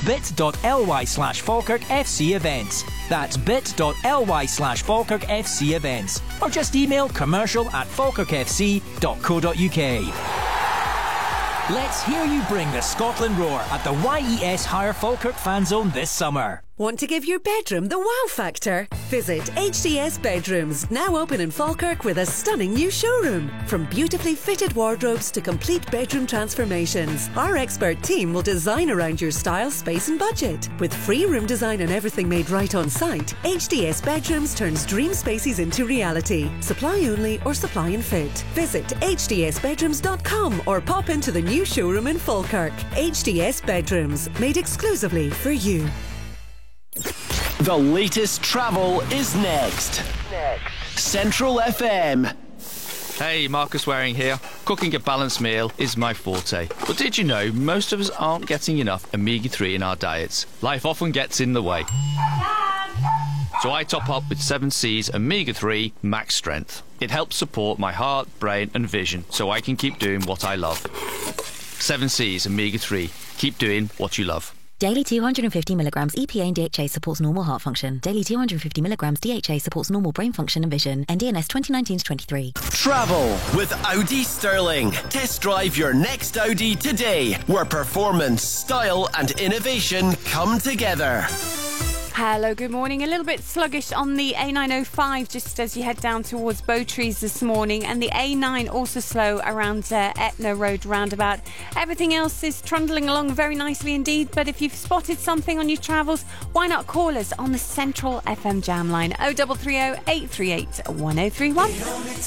bit.ly/FalkirkFC events. That's bit.ly/FalkirkFC events. Or just email commercial@falkirkfc.co.uk. Let's hear you bring the Scotland roar at the YES Hire Falkirk Fan Zone this summer. Want to give your bedroom the wow factor? Visit HDS Bedrooms, now open in Falkirk with a stunning new showroom. From beautifully fitted wardrobes to complete bedroom transformations, our expert team will design around your style, space and budget. With free room design and everything made right on site, HDS Bedrooms turns dream spaces into reality. Supply only or supply and fit. Visit hdsbedrooms.com or pop into the new showroom in Falkirk. HDS Bedrooms, made exclusively for you. The latest travel is next. Central FM. Hey, Marcus Waring here. Cooking a balanced meal is my forte. But did you know most of us aren't getting enough omega-3 in our diets? Life often gets in the way. So I top up with 7C's Omega-3 Max Strength. It helps support my heart, brain and vision so I can keep doing what I love. 7C's Omega-3. Keep doing what you love. Daily 250mg EPA and DHA supports normal heart function. Daily 250mg DHA supports normal brain function and vision. NDNS 2019-23. Travel with Audi Sterling. Test drive your next Audi today, where performance, style and innovation come together. Hello, good morning. A little bit sluggish on the A905 just as you head down towards Bowtrees this morning, and the A9 also slow around Etna Road roundabout. Everything else is trundling along very nicely indeed, but if you've spotted something on your travels, why not call us on the Central FM Jam line 0330 838 1031.